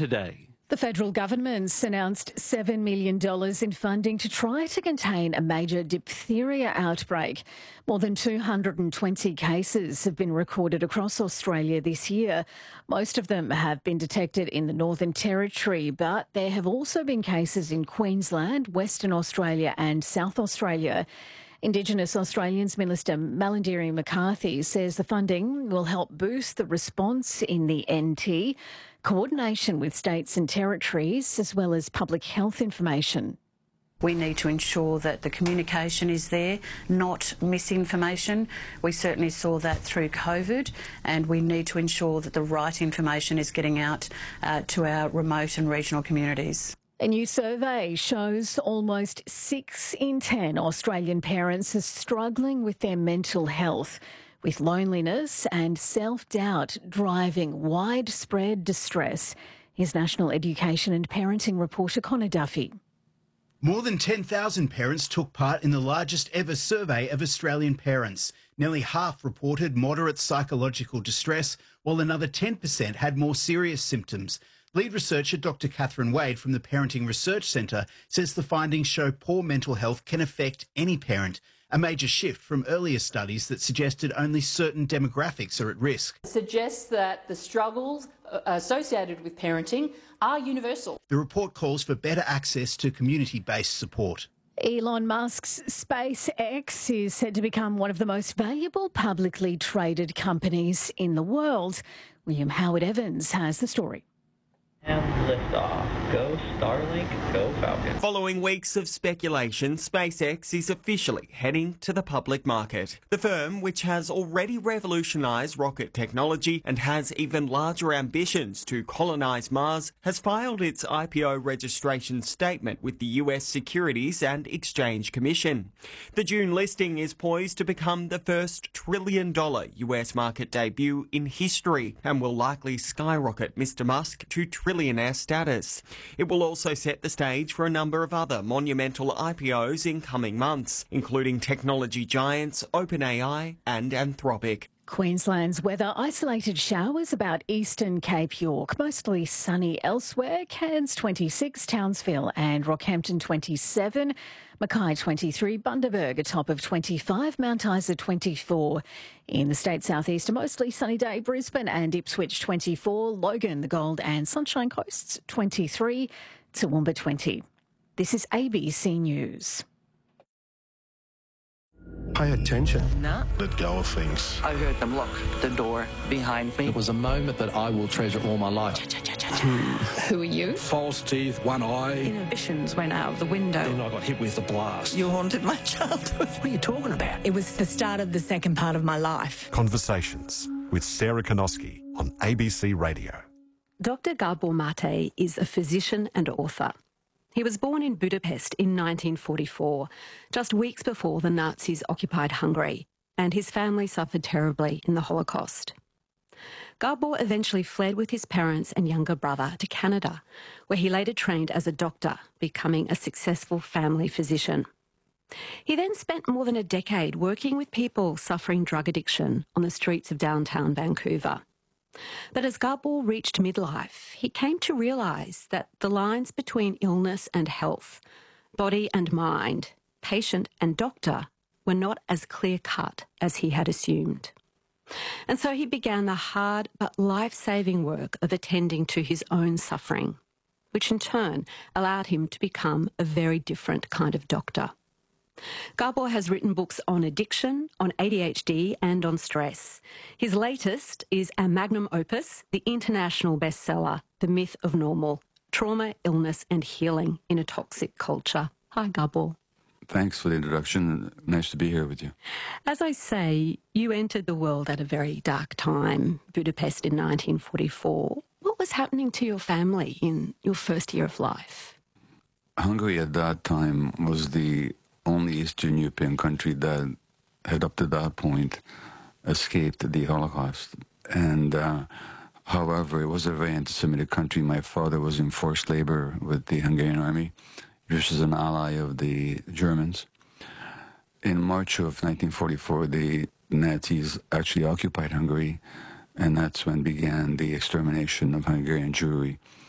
Saturday. The federal government's announced $7 million in funding to try to contain a major diphtheria outbreak. More than 220 cases have been recorded across Australia this year. Most of them have been detected in the Northern Territory, but there have also been cases in Queensland, Western Australia and South Australia. Indigenous Australians Minister Malarndirri McCarthy says the funding will help boost the response in the NT, coordination with states and territories, as well as public health information. We need to ensure that the communication is there, not misinformation. We certainly saw that through COVID, and we need to ensure that the right information is getting out to our remote and regional communities. A new survey shows almost 6 in 10 Australian parents are struggling with their mental health, with loneliness and self-doubt driving widespread distress. Here's National Education and Parenting reporter Connor Duffy. More than 10,000 parents took part in the largest ever survey of Australian parents. Nearly half reported moderate psychological distress, while another 10% had more serious symptoms. Lead researcher Dr. Catherine Wade from the Parenting Research Centre says the findings show poor mental health can affect any parent, a major shift from earlier studies that suggested only certain demographics are at risk. It suggests that the struggles associated with parenting are universal. The report calls for better access to community-based support. Elon Musk's SpaceX is said to become one of the most valuable publicly traded companies in the world. William Howard Evans has the story. And lift off. Go Starlink, go Falcon. Following weeks of speculation, SpaceX is officially heading to the public market. The firm, which has already revolutionised rocket technology and has even larger ambitions to colonise Mars, has filed its IPO registration statement with the US Securities and Exchange Commission. The June listing is poised to become the first $1 trillion US market debut in history and will likely skyrocket Mr. Musk to trillionaire status. It will also set the stage for a number of other monumental IPOs in coming months, including technology giants OpenAI and Anthropic. Queensland's weather, isolated showers about eastern Cape York, mostly sunny elsewhere. Cairns 26, Townsville and Rockhampton 27, Mackay 23, Bundaberg a top of 25, Mount Isa 24. In the state southeast, a mostly sunny day, Brisbane and Ipswich 24, Logan, the Gold and Sunshine Coasts 23, Toowoomba 20. This is ABC News. Pay attention. No. Let go of things. I heard them lock the door behind me. It was a moment that I will treasure all my life. Who are you? False teeth, one eye. Inhibitions went out of the window. Then I got hit with the blast. You haunted my childhood. What are you talking about? It was the start of the second part of my life. Conversations with Sarah Konoski on ABC Radio. Dr. Gabor Mate is a physician and author. He was born in Budapest in 1944, just weeks before the Nazis occupied Hungary, and his family suffered terribly in the Holocaust. Gabor eventually fled with his parents and younger brother to Canada, where he later trained as a doctor, becoming a successful family physician. He then spent more than a decade working with people suffering drug addiction on the streets of downtown Vancouver. But as Gabor reached midlife, he came to realise that the lines between illness and health, body and mind, patient and doctor, were not as clear-cut as he had assumed. And so he began the hard but life-saving work of attending to his own suffering, which in turn allowed him to become a very different kind of doctor. Gabor has written books on addiction, on ADHD and on stress. His latest is a magnum opus, the international bestseller, The Myth of Normal, Trauma, Illness and Healing in a Toxic Culture. Hi, Gabor. Thanks for the introduction. Nice to be here with you. As I say, you entered the world at a very dark time, Budapest in 1944. What was happening to your family in your first year of life? Hungary at that time was the only Eastern European country that had up to that point escaped the Holocaust. And however, it was a very anti-Semitic country. My father was in forced labor with the Hungarian army, which is an ally of the Germans. In March of 1944, the Nazis actually occupied Hungary, and that's when began the extermination of Hungarian Jewry.